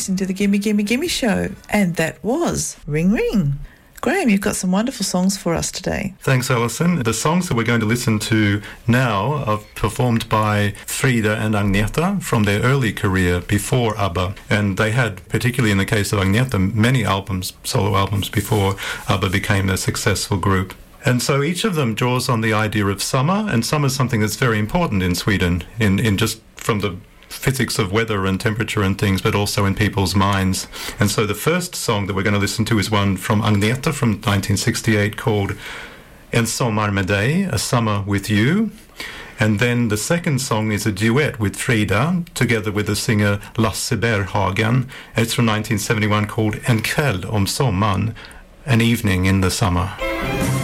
listening to the Gimme Gimme Gimme Show, and that was Ring Ring. Graham, you've got some wonderful songs for us today. Thanks, Alison. The songs that we're going to listen to now are performed by Frida and Agneta from their early career before ABBA. And they had, particularly in the case of Agneta, many albums, solo albums, before ABBA became a successful group. And so each of them draws on the idea of summer, and summer is something that's very important in Sweden, in just from the physics of weather and temperature and things, but also in people's minds. And so the first song that we're going to listen to is one from Agneta from 1968 called En sommar med dig, A Summer with You. And then the second song is a duet with Frida, together with the singer Lasse Berghagen. It's from 1971 called En kväll om sommaren, An Evening in the Summer.